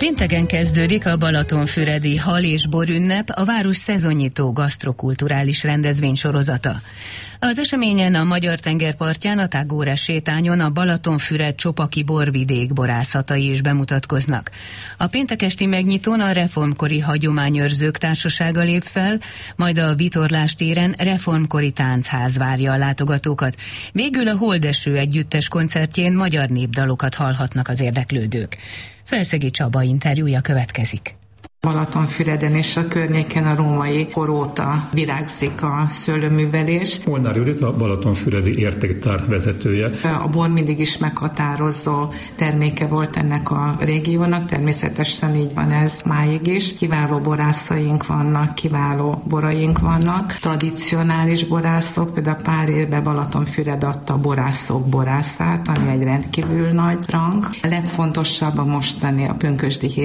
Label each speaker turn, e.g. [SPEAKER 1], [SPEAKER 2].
[SPEAKER 1] Pénteken kezdődik a Balatonfüredi Hal- és borünnep, a város szezonnyitó gasztrokulturális rendezvény sorozata. Az eseményen a magyar tengerpartján, a Tágóres sétányon a Balatonfüred Csopaki borvidék borászatai is bemutatkoznak. A péntek esti megnyitón a reformkori hagyományőrzők társasága lép fel, majd a Vitorlás téren reformkori táncház várja a látogatókat. Végül a Holdeső együttes koncertjén magyar népdalokat hallhatnak az érdeklődők. Felszegi Csaba interjúja következik.
[SPEAKER 2] Balatonfüreden és a környéken a római kor óta virágzik a szőlőművelés.
[SPEAKER 3] Molnár Judit a Balatonfüredi értéktár vezetője.
[SPEAKER 2] A bor mindig is meghatározó terméke volt ennek a régiónak, természetesen így van ez máig is. Kiváló borászaink vannak, kiváló boraink vannak. Tradicionális borászok, például pár évben Balatonfüred adta a borászok borászát, ami egy rendkívül nagy rang. A legfontosabb a mostani a pünkösdi